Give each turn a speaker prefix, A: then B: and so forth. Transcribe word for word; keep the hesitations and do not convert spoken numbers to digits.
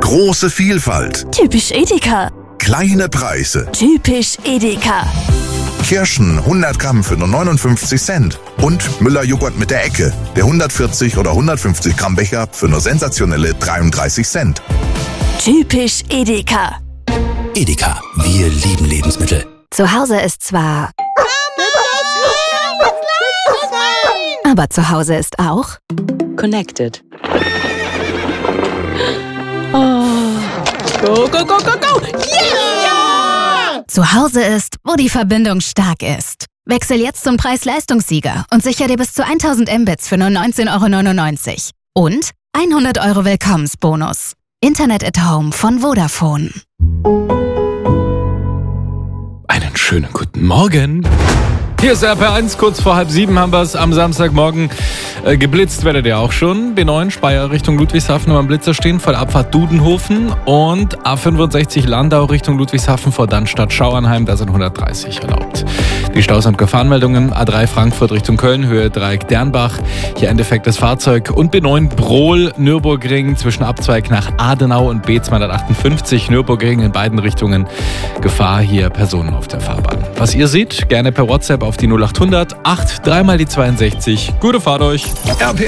A: Große Vielfalt.
B: Typisch Edeka.
A: Kleine Preise.
B: Typisch Edeka.
A: Kirschen hundert Gramm für nur neunundfünfzig Cent. Und Müller-Joghurt mit der Ecke. Der hundertvierzig oder hundertfünfzig Gramm Becher für nur sensationelle dreiunddreißig Cent.
B: Typisch Edeka.
C: Edeka, wir lieben Lebensmittel.
B: Zu Hause ist zwar... Aber zu Hause ist auch...
D: Connected. Oh. Go, go, go, go, go! Yeah!
B: Zu Hause ist, wo die Verbindung stark ist. Wechsel jetzt zum Preis-Leistungssieger und sicher dir bis zu tausend Mbits für nur neunzehn Euro neunundneunzig. Und hundert Euro Willkommensbonus. Internet at Home von Vodafone.
E: Einen schönen guten Morgen. Hier ist R P eins, kurz vor halb sieben haben wir es am Samstagmorgen. Äh, geblitzt werdet ihr auch schon. B neun Speyer Richtung Ludwigshafen am Blitzer stehen, vor der Abfahrt Dudenhofen. Und A fünfundsechzig Landau Richtung Ludwigshafen vor Dannstatt Schauernheim, da sind hundertdreißig erlaubt. Die Staus- und Gefahrenmeldungen: A drei Frankfurt Richtung Köln, Höhe Dreieck Dernbach. Hier ein defektes Fahrzeug. Und B neun Brohl, Nürburgring zwischen Abzweig nach Adenau und B zweihundertachtundfünfzig. Nürburgring in beiden Richtungen. Gefahr hier Personen auf der Fahrbahn. Was ihr seht, gerne per WhatsApp auf die null acht hundert acht, dreimal die zweiundsechzig. Gute Fahrt euch.
A: R P